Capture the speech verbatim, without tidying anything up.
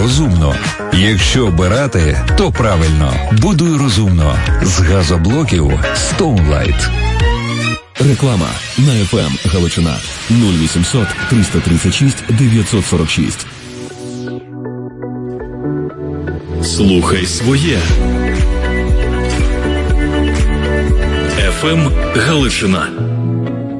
розумно. Якщо обирати, то правильно. Будуй розумно. З газоблоків Stoneline. Реклама на еф ем Галичина нуль вісімсот триста тридцять шість дев'ятсот сорок шість. Слухай своє. еф ем Галичина.